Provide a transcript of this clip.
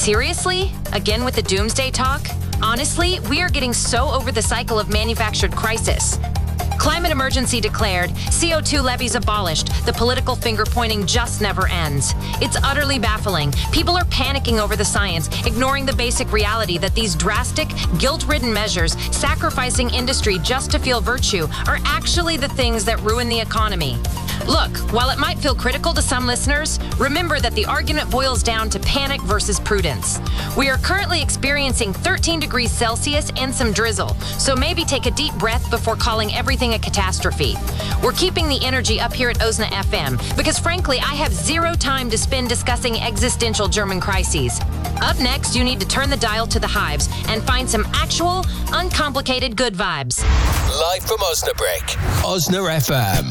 Seriously? Again with the doomsday talk? Honestly, we are getting so over the cycle of manufactured crisis. Climate emergency declared, CO2 levies abolished, the political finger-pointing just never ends. It's utterly baffling. People are panicking over the science, ignoring the basic reality that these drastic, guilt-ridden measures, sacrificing industry just to feel virtue, are actually the things that ruin the economy. Look, while it might feel critical to some listeners, remember that the argument boils down to panic versus prudence. We are currently experiencing 13 degrees Celsius and some drizzle, so maybe take a deep breath before calling everything a catastrophe. We're keeping the energy up here at OSNA FM because, frankly, I have zero time to spend discussing existential German crises. Up next, you need to turn the dial to the hives and find some actual, uncomplicated good vibes. Live from Osnabrück, OSNA FM.